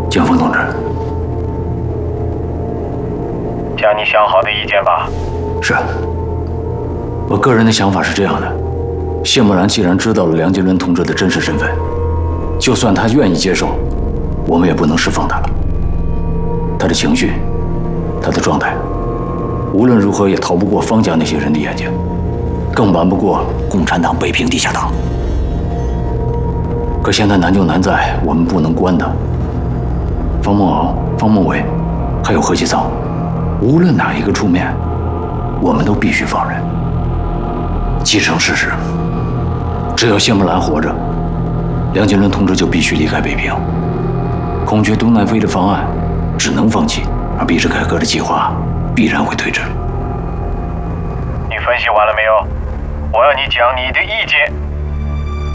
江峰同志， 讲你想好的意见吧。 是。我个人的想法是这样的：谢木兰既然知道了梁金伦同志的真实身份，就算他愿意接受，我们也不能释放他了。他的情绪，他的状态，无论如何也逃不过方家那些人的眼睛，更瞒不过共产党北平地下党。可现在难就难在我们不能关他。方梦敖、方孟伟，还有何其仓，无论哪一个出面，我们都必须放人。既成事实，只要谢木兰活着，梁金伦同志就必须离开北平。孔雀东南飞的方案只能放弃，而逼着改革的计划必然会推迟。 你分析完了没有？我要你讲你的意见。